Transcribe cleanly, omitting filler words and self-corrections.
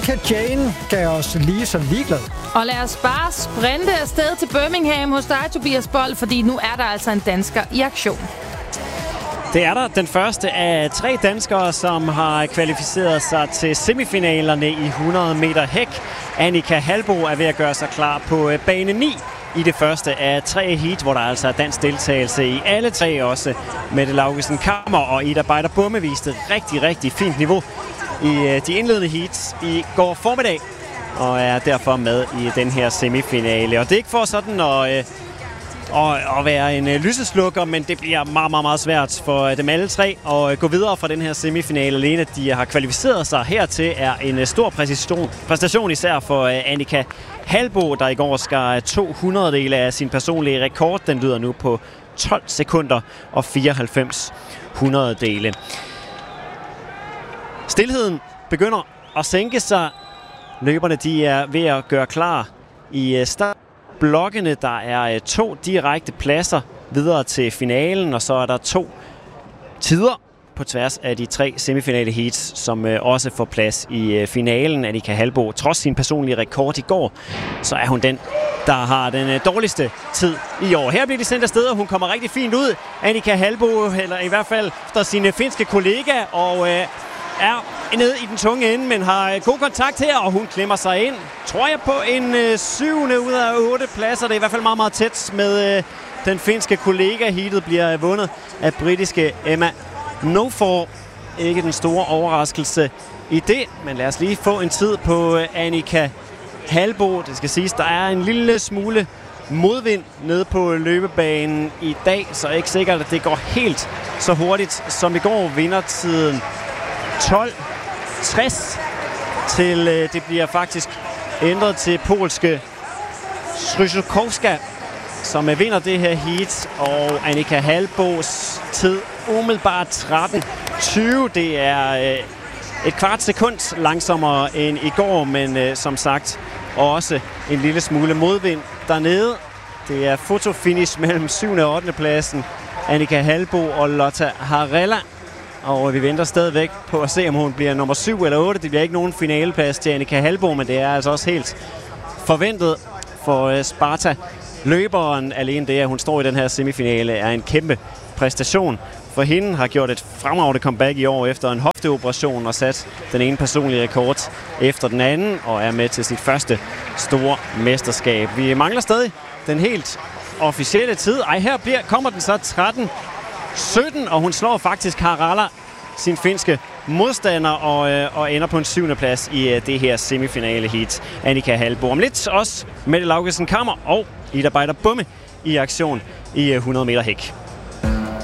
Micah Jane gav os lige så ligeglad. Og lad os bare sprinte afsted til Birmingham hos dig, Tobias Bold, fordi nu er der altså en dansker i aktion. Det er der. Den første af 3 danskere, som har kvalificeret sig til semifinalerne i 100 meter hæk. Annika Halbo er ved at gøre sig klar på bane 9 i det første af 3 heat, hvor der altså er dansk deltagelse i alle 3 også. Mette Laugesen Kammer og Ida Beider Bumme viste rigtig fint niveau i de indledende heats i går formiddag, og er derfor med i den her semifinale. Og det er ikke for sådan at være en lyseslukker, men det bliver meget svært for dem alle 3 at gå videre fra den her semifinale. Alene de har kvalificeret sig hertil er en stor præstation især for Annika Halbo, der i går skar 200 af sin personlige rekord. Den lyder nu på 12 sekunder og 94 hundrededele. Stilheden begynder at sænke sig. Løberne de er ved at gøre klar i startblokkene. Der er 2 direkte pladser videre til finalen, og så er der 2 tider på tværs af de 3 semifinale heats, som også får plads i finalen. Annika Halbo, trods sin personlige rekord i går, så er hun den, der har den dårligste tid i år. Her bliver de sendt afsted, og hun kommer rigtig fint ud. Annika Halbo, eller i hvert fald efter sine finske kollega, og er nede i den tunge ende, men har god kontakt her, og hun klemmer sig ind. Tror jeg på en 7. ud af 8 pladser. Det er i hvert fald meget tæt med den finske kollega. Heatet bliver vundet af britiske Emma Nofor. Ikke den store overraskelse i det, men lad os lige få en tid på Annika Halbo. Det skal siges, der er en lille smule modvind nede på løbebanen i dag, så ikke sikkert, at det går helt så hurtigt som i går. Vindertiden 12:60 til det bliver faktisk ændret til polske Stryszkowska, som vinder det her heat, og Annika Halbos tid umiddelbart 13:20. Det er et kvart sekund langsommere end i går, men som sagt også en lille smule modvind dernede. Det er fotofinish mellem 7. og 8. pladsen. Annika Halbo og Lotta Harella. Og vi venter stadigvæk på at se, om hun bliver nummer 7 eller 8. Det bliver ikke nogen finaleplads til Annika Halbo, men det er altså også helt forventet for Sparta. Løberen, alene det, at hun står i den her semifinale, er en kæmpe præstation. For hende har gjort et fremragende comeback i år efter en hofteoperation og sat den ene personlige rekord efter den anden, og er med til sit første store mesterskab. Vi mangler stadig den helt officielle tid. Her kommer den så 13:17, og hun slår faktisk Harala, sin finske modstander, og ender på en 7. plads i det her semifinale heat. Annika Halbo om lidt, også Mette Laugesen Kammer og Ida Beider Bumme i aktion i 100 meter hæk.